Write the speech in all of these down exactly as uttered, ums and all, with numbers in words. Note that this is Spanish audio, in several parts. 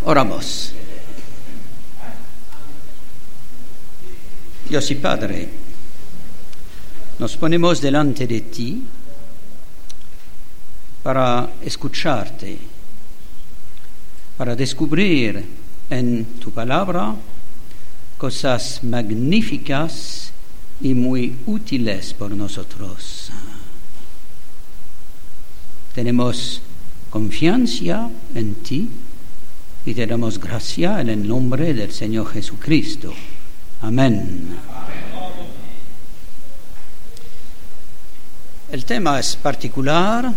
Oramos. Dios y Padre, nos ponemos delante de ti para escucharte, para descubrir en tu palabra cosas magníficas y muy útiles por nosotros. Tenemos confianza en ti y te damos gracia en el nombre del Señor Jesucristo. Amén. El tema es particular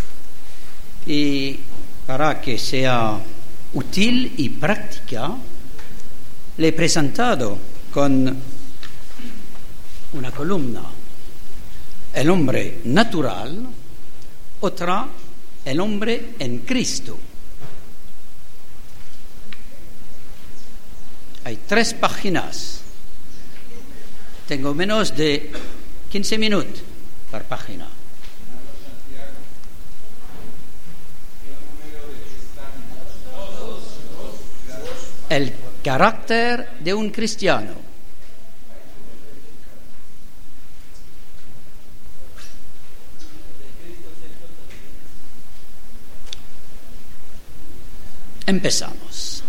y para que sea útil y práctica, le he presentado con una columna: el hombre natural, otra, el hombre en Cristo. Hay tres páginas. Tengo menos de quince minutos por página. El carácter de un cristiano. Empezamos.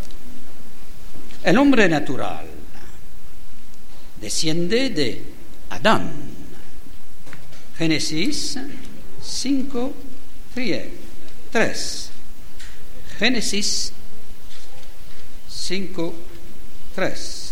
El hombre natural desciende de Adán. Génesis cinco, tres. Génesis cinco, tres.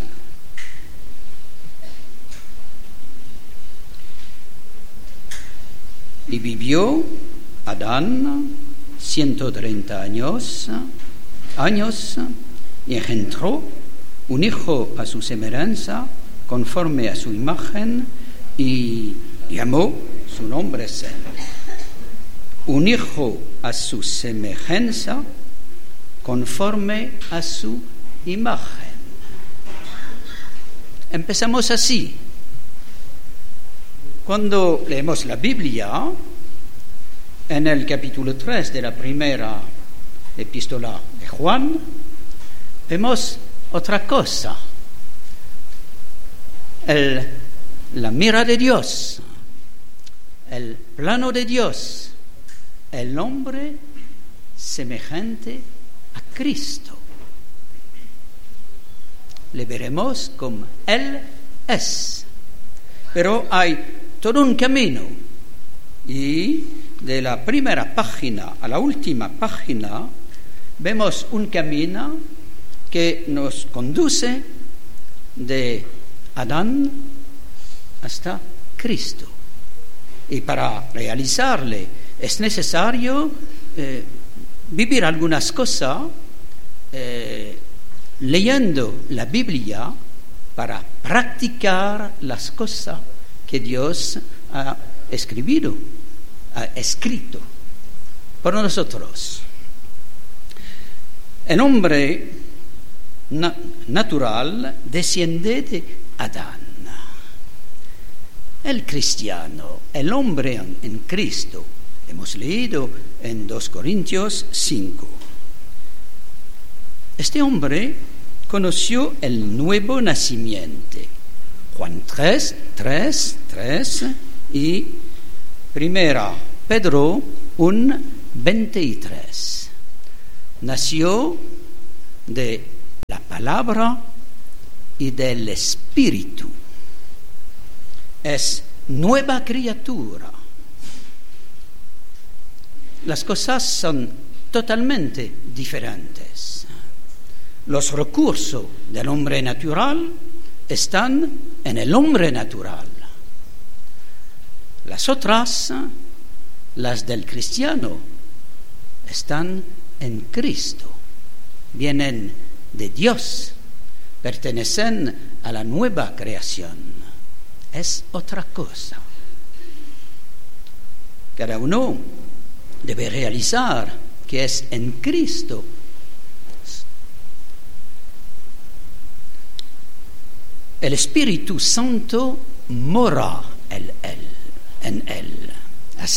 Y vivió Adán ciento treinta años, años y engendró un hijo a su semejanza, conforme a su imagen, y llamó su nombre Sem. Un hijo a su semejanza, conforme a su imagen. Empezamos así. Cuando leemos la Biblia, en el capítulo tres de la primera epístola de Juan, vemos otra cosa. El, la mira de Dios, el plano de Dios, el hombre semejante a Cristo. Le veremos como Él es. Pero hay todo un camino. Y de la primera página a la última página vemos un camino que nos conduce de Adán hasta Cristo. Y para realizarle es necesario eh, vivir algunas cosas eh, leyendo la Biblia para practicar las cosas que Dios ha escrito, ha escrito por nosotros. El hombre na- natural desciende de Adán. El cristiano, el hombre en, en Cristo, hemos leído en dos Corintios cinco. Este hombre conoció el nuevo nacimiento. Juan tres, tres, tres y primera Pedro uno, veintitrés. Nació de la palabra y del Espíritu. Es nueva criatura. Las cosas son totalmente diferentes. Los recursos del hombre natural están en el hombre natural. Las otras, las del cristiano, están en Cristo. Vienen de Dios, pertenecen a la nueva creación. Es otra cosa. Cada uno debe realizar que es en Cristo. El Espíritu Santo mora en él, en él.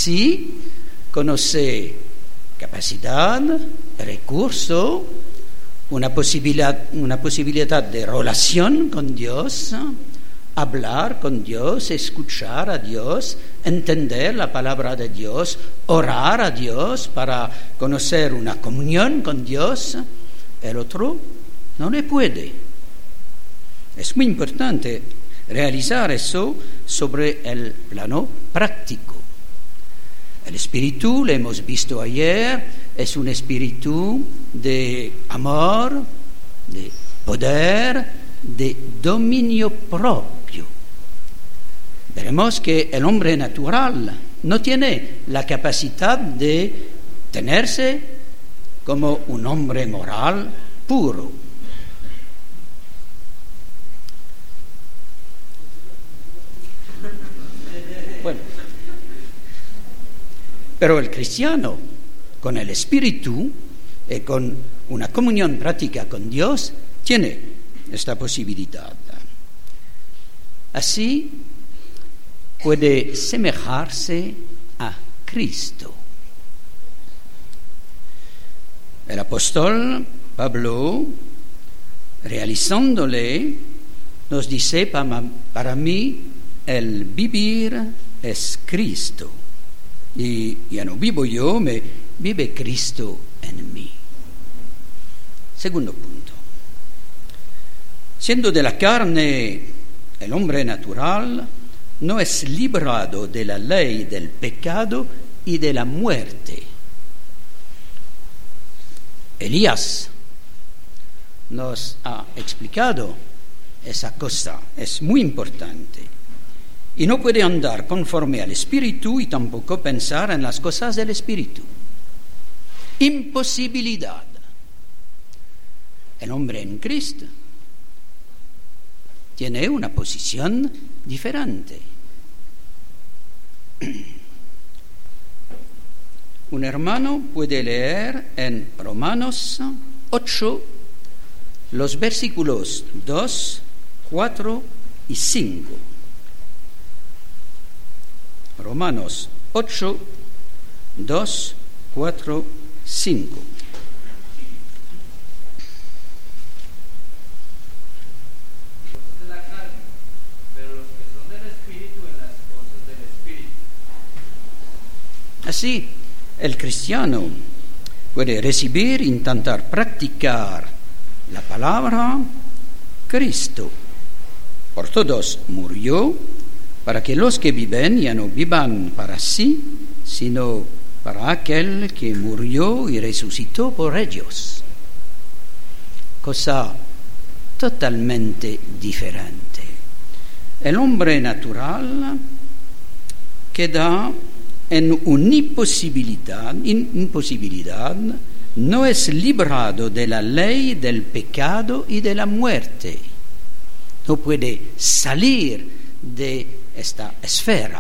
Así conoce capacidad, recurso una posibilidad, una posibilidad de relación con Dios, hablar con Dios, escuchar a Dios, entender la palabra de Dios, orar a Dios para conocer una comunión con Dios. El otro no le puede. Es muy importante realizar eso sobre el plano práctico. El espíritu, lo hemos visto ayer, es un espíritu de amor, de poder, de dominio propio. Veremos que el hombre natural no tiene la capacidad de tenerse como un hombre moral puro. Bueno, pero el cristiano, con el Espíritu y con una comunión práctica con Dios, tiene esta posibilidad. Así puede semejarse a Cristo. El apóstol Pablo, realizándole, nos dice: para, para mí el vivir es Cristo. Y ya no vivo yo, me vive Cristo en mí. Segundo punto. Siendo de la carne el hombre natural, no es librado de la ley del pecado y de la muerte. Elías nos ha explicado esa cosa, es muy importante. Y no puede andar conforme al Espíritu y tampoco pensar en las cosas del Espíritu. Imposibilidad. El hombre en Cristo tiene una posición diferente. Un hermano puede leer en Romanos ocho los versículos dos, cuatro y cinco. Romanos ocho, dos, cuatro, cinco. De la carne, pero los que son del Espíritu en las cosas del Espíritu. Así, el cristiano puede recibir, intentar practicar la palabra. Cristo por todos murió, para que los que viven ya no vivan para sí, sino para aquel que murió y resucitó por ellos. Cosa totalmente diferente. El hombre natural queda en una imposibilidad, imposibilidad, no es librado de la ley del pecado y de la muerte. No puede salir de esta esfera.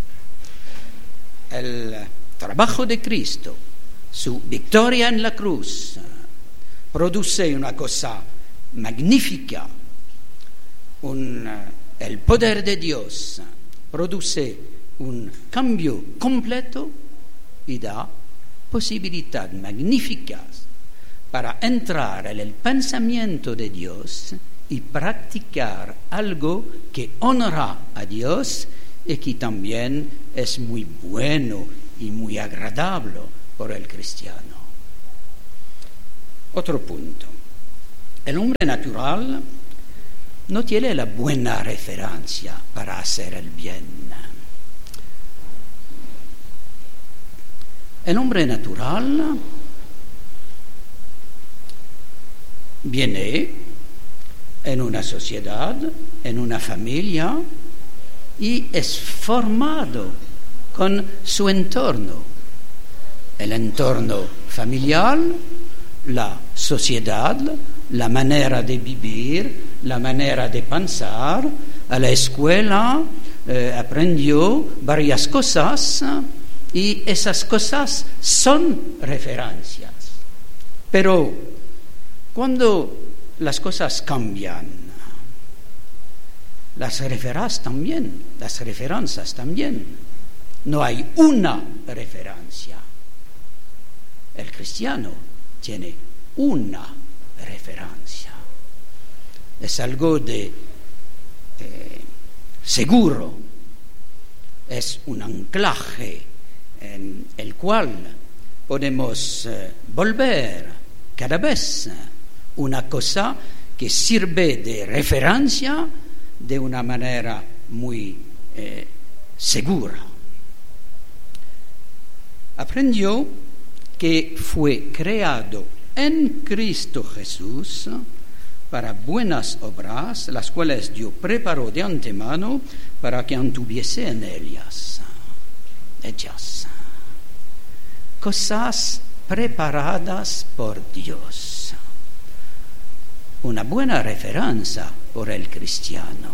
El trabajo de Cristo, su victoria en la cruz, produce una cosa magnífica. Un, el poder de Dios produce un cambio completo y da posibilidad magníficas para entrar en el pensamiento de Dios y practicar algo que honra a Dios y que también es muy bueno y muy agradable por el cristiano. Otro punto. El hombre natural no tiene la buena referencia para hacer el bien. El hombre natural viene en una sociedad, en una familia, y es formado con su entorno. El entorno familiar, la sociedad, la manera de vivir, la manera de pensar. A la escuela eh, aprendió varias cosas y esas cosas son referencias. Pero cuando las cosas cambian, las referencias también, las referencias también. No hay una referencia. El cristiano tiene una referencia. Es algo de eh, seguro, es un anclaje en el cual podemos eh, volver cada vez, una cosa que sirve de referencia de una manera muy eh, segura. Aprendió que fue creado en Cristo Jesús para buenas obras, las cuales Dios preparó de antemano para que anduviese en ellas. Ellas. Cosas preparadas por Dios. Una buena referencia por el cristiano.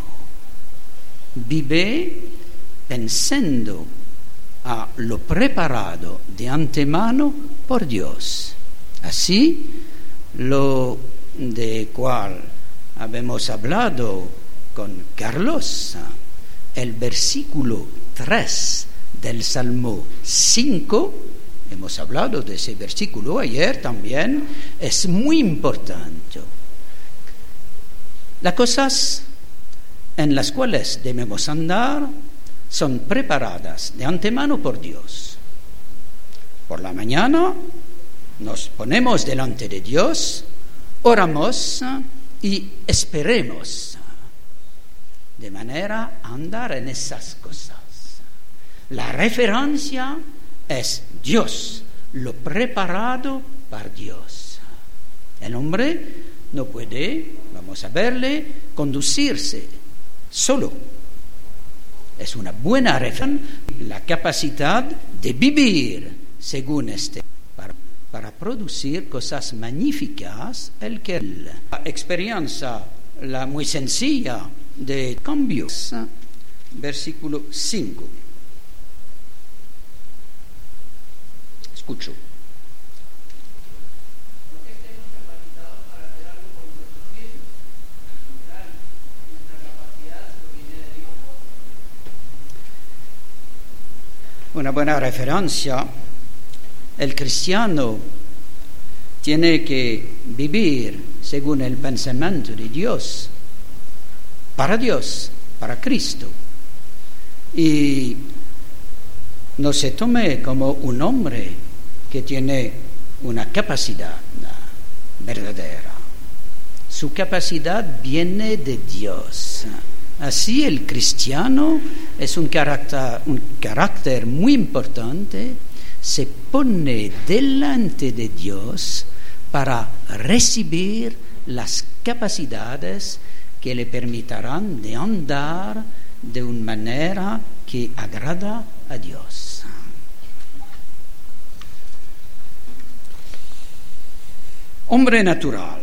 Vive pensando a lo preparado de antemano por Dios. Así, lo de cual habemos hablado con Carlos, el versículo tres del Salmo cinco, hemos hablado de ese versículo ayer también, es muy importante. Las cosas en las cuales debemos andar son preparadas de antemano por Dios. Por la mañana nos ponemos delante de Dios, oramos y esperemos, de manera a andar en esas cosas. La referencia es Dios, lo preparado por Dios. El hombre no puede, vamos a verle, conducirse solo. Es una buena referencia, la capacidad de vivir según este, para, para producir cosas magníficas, el que la experiencia, la muy sencilla de cambios. Versículo cinco. Escucho. Una buena referencia, el cristiano tiene que vivir según el pensamiento de Dios, para Dios, para Cristo. Y no se tome como un hombre que tiene una capacidad verdadera. Su capacidad viene de Dios. Así el cristiano es un carácter, un carácter muy importante, se pone delante de Dios para recibir las capacidades que le permitirán de andar de una manera que agrada a Dios. Hombre natural.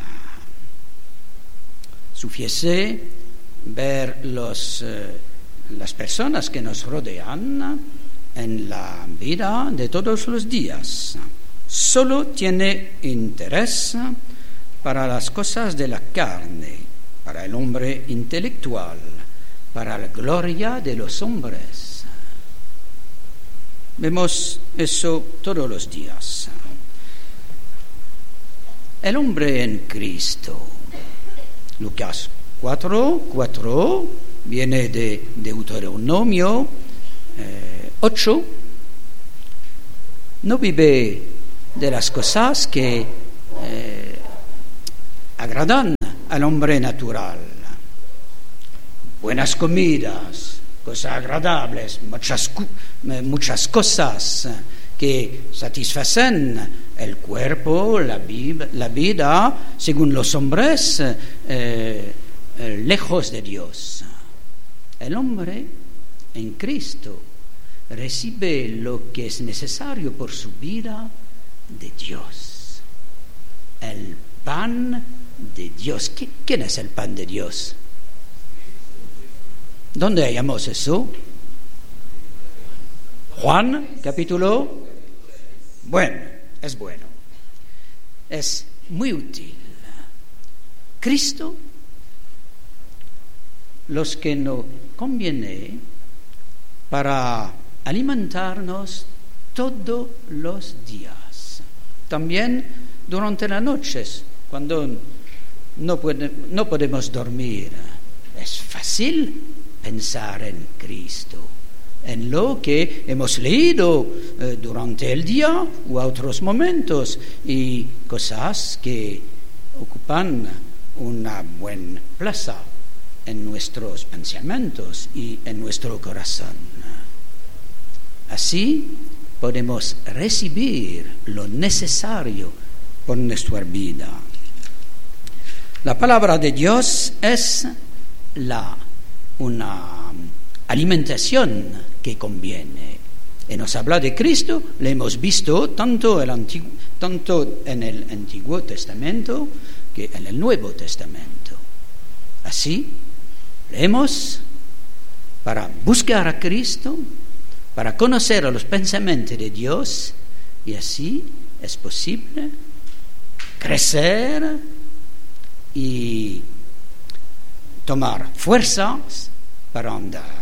Sufiese ver los, eh, las personas que nos rodean en la vida de todos los días. Solo tiene interés para las cosas de la carne, para el hombre intelectual, para la gloria de los hombres. Vemos eso todos los días. El hombre en Cristo. Lucas cuatro, cuatro, viene de Deuteronomio eh, ocho. No vive de las cosas que eh, agradan al hombre natural. Buenas comidas, cosas agradables, muchas, muchas cosas que satisfacen el cuerpo, la, la vida, según los hombres, eh, eh, lejos de Dios. El hombre en Cristo recibe lo que es necesario por su vida de Dios. El pan de Dios. ¿Quién es el pan de Dios? ¿Dónde hallamos eso? Juan, capítulo. Bueno, es bueno. Es muy útil. Cristo, los que nos conviene para alimentarnos todos los días. También durante las noches cuando no, puede, no podemos dormir, es fácil pensar en Cristo, en lo que hemos leído eh, durante el día o a otros momentos, y cosas que ocupan una buena plaza en nuestros pensamientos y en nuestro corazón. Así podemos recibir lo necesario por nuestra vida. La palabra de Dios es la, una alimentación que conviene. Y nos habla de Cristo, le hemos visto tanto, el antiguo, tanto en el Antiguo Testamento que en el Nuevo Testamento. Así, leemos para buscar a Cristo, para conocer los pensamientos de Dios, y así es posible crecer y tomar fuerzas para andar.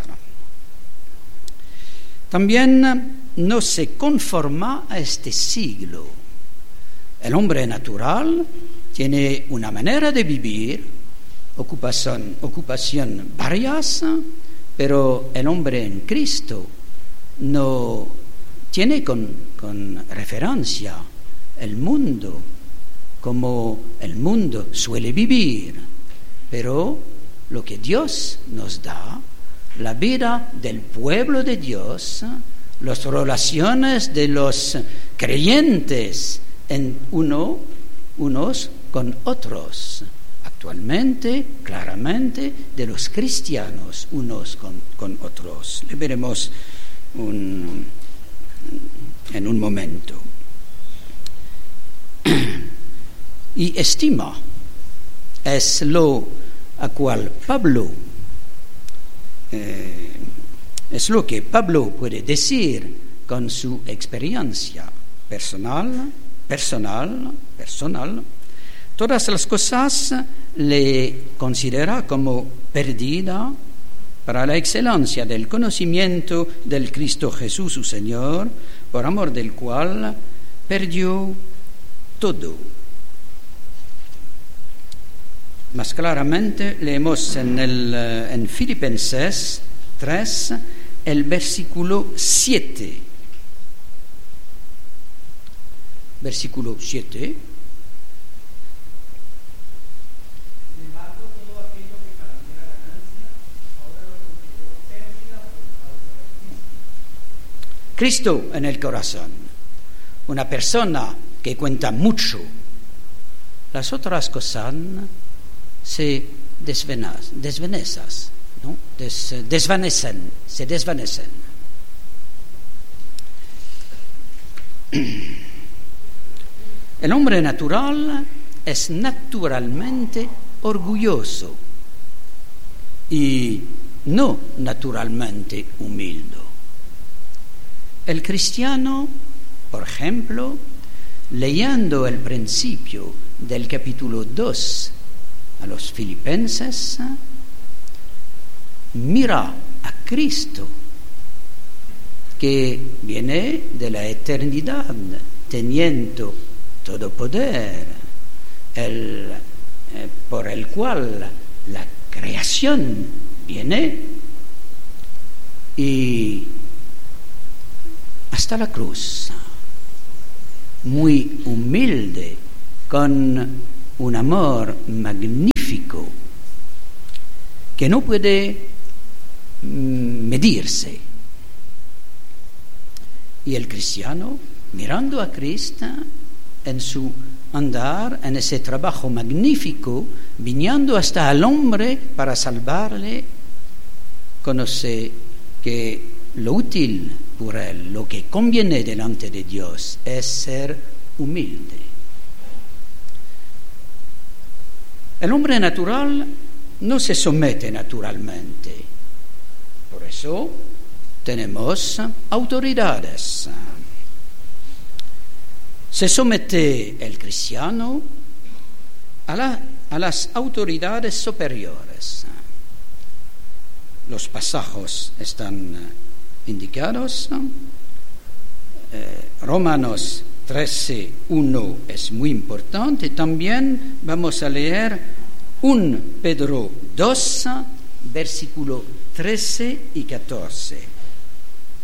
También no se conforma a este siglo. El hombre natural tiene una manera de vivir, ocupación, ocupación varias, pero el hombre en Cristo no tiene con, con referencia el mundo como el mundo suele vivir, pero lo que Dios nos da, la vida del pueblo de Dios, las relaciones de los creyentes en uno, unos con otros, actualmente, claramente, de los cristianos unos con, con otros. Le veremos un, en un momento. Y estima es lo a cual Pablo eh, es lo que Pablo puede decir con su experiencia personal, personal, personal. Todas las cosas le considera como perdida para la excelencia del conocimiento del Cristo Jesús, su Señor, por amor del cual perdió todo. Más claramente leemos en, el, en Filipenses tres el versículo siete. Versículo siete. Cristo en el corazón, una persona que cuenta mucho. Las otras cosas se desvanecen, desvanecen, ¿no? Des, desvanecen, se desvanecen. El hombre natural es naturalmente orgulloso y no naturalmente humilde. El cristiano, por ejemplo, leyendo el principio del capítulo dos a los filipenses, mira a Cristo, que viene de la eternidad, teniendo todo poder, el, eh, por el cual la creación viene y hasta la cruz, muy humilde, con un amor magnífico que no puede medirse. Y el cristiano, mirando a Cristo en su andar, en ese trabajo magnífico, viniendo hasta el hombre para salvarle, conoce que lo útil por él, lo que conviene delante de Dios, es ser humilde. El hombre natural no se somete naturalmente. Por eso tenemos autoridades. Se somete el cristiano a, la, a las autoridades superiores. Los pasajes están indicados. Eh, Romanos trece uno es muy importante. También vamos a leer Primera Pedro dos, versículo trece y catorce.